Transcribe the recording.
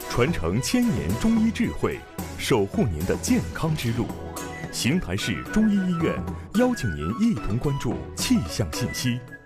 传承千年中医智慧，守护您的健康之路。邢台市中医医院邀请您一同关注气象信息。